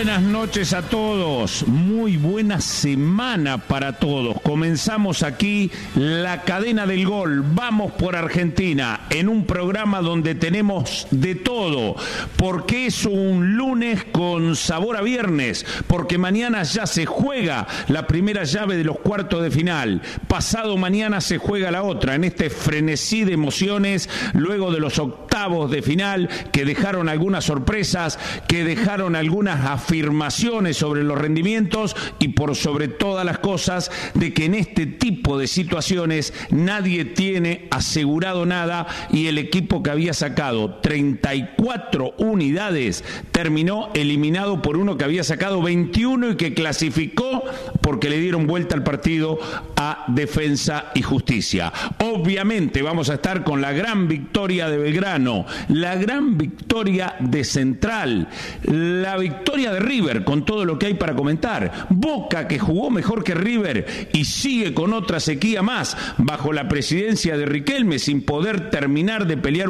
buenas noches a todos, muy buena semana para todos. Comenzamos aquí la cadena del gol, vamos por Argentina, en un programa donde tenemos de todo, porque es un lunes con sabor a viernes, porque mañana ya se juega la primera llave de los cuartos de final, pasado mañana se juega la otra, en este frenesí de emociones, luego de los octavos de final, que dejaron algunas sorpresas, que dejaron algunas afirmaciones sobre los rendimientos y por sobre todas las cosas de que en este tipo de situaciones nadie tiene asegurado nada y el equipo que había sacado 34 unidades terminó eliminado por uno que había sacado 21 y que clasificó porque le dieron vuelta al partido a Defensa y Justicia. Obviamente vamos a estar con la gran victoria de Belgrano, la gran victoria de Central, la victoria de River con todo lo que hay para comentar, Boca que jugó mejor que River y sigue con otra sequía más bajo la presidencia de Riquelme sin poder terminar de pelear